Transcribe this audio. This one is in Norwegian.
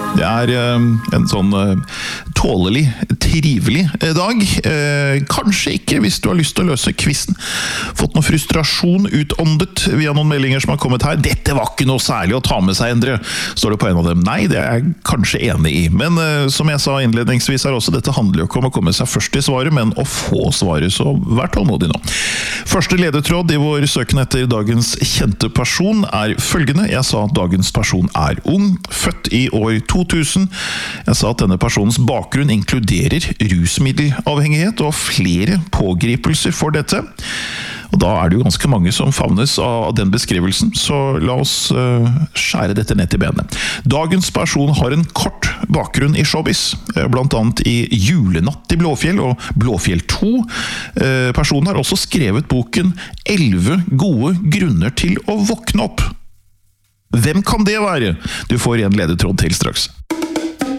Det en sånn tålelig, trivelig dag. Kanskje ikke hvis du har lyst til å løse quizen. Fått noe frustrasjon utåndet via noen meldinger som har kommet her. Dette var ikke noe særlig å ta med seg, Endre, står det på en av dem. Nei, det jeg kanskje enig i. Men som jeg sa innledningsvis her også, dette handler jo ikke om å komme seg først til svaret, men å få svaret, så vær tålmodig nå. Første ledetråd i vår søken etter dagens kjente person følgende. Jeg sa at dagens person ung, født i år 2000. Jeg sa at denne personens bakgrunn inkluderer rusmiddelavhengighet og flere pågripelser for dette. Og da det jo ganske mange som favnes av den beskrivelsen, så la oss skjære dette ned til benet. Dagens person har en kort bakgrunn i showbiz, blant annet i Julenatt i Blåfjell og Blåfjell 2. Personen har også skrevet boken 11 gode grunner til å våkne opp. Hvem kan det være? Du får en ledetråd til straks.